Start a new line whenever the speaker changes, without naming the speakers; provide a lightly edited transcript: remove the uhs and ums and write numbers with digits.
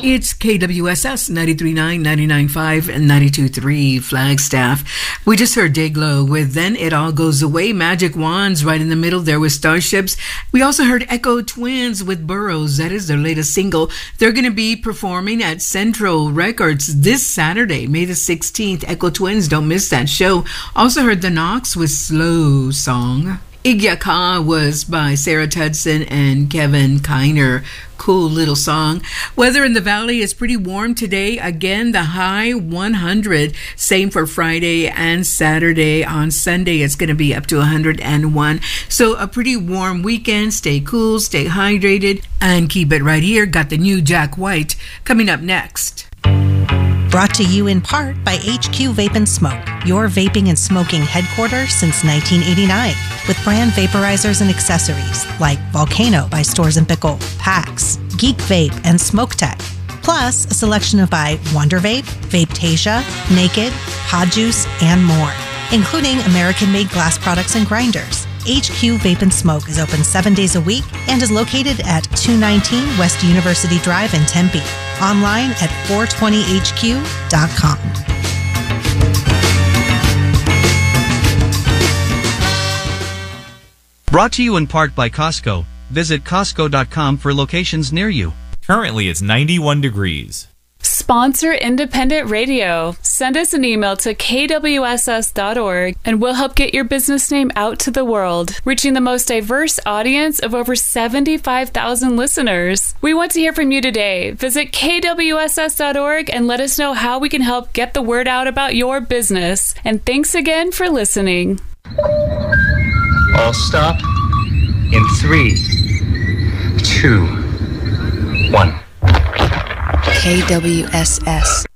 It's KWSS 93.9, 99.5, and 92.3 Flagstaff. We just heard Dayglow with Then It All Goes Away. Magic Wands right in the middle there with Starships. We also heard Echo Twins with Burroughs. That is their latest single. They're going to be performing at Central Records this Saturday, May the 16th. Echo Twins, don't miss that show. Also heard The Knox with Slow Song. Igyaka was by Sarah Tudson and Kevin Kiner. Cool little song. Weather in the valley is pretty warm today. Again, the high 100. Same for Friday and Saturday. On Sunday, it's going to be up to 101. So a pretty warm weekend. Stay cool, stay hydrated, and keep it right here. Got the new Jack White coming up next.
Brought to you in part by HQ Vape and Smoke, your vaping and smoking headquarters since 1989, with brand vaporizers and accessories like Volcano by Stores & Pickle, PAX, Geek Vape, and Smoke Tech. Plus, a selection of by Wonder Vape, Vapetasia, Naked, Pod Juice, and more, including American-made glass products and grinders. HQ Vape and Smoke is open 7 days a week and is located at 219 West University Drive in Tempe. Online at 420hq.com.
Brought to you in part by Costco. Visit Costco.com for locations near you.
Currently, it's 91 degrees.
Sponsor independent radio. Send us an email to kwss.org and we'll help get your business name out to the world, reaching the most diverse audience of over 75,000 listeners. We want to hear from you today. Visit kwss.org and let us know how we can help get the word out about your business. And thanks again for listening.
All stop in 3, 2, 1.
KWSS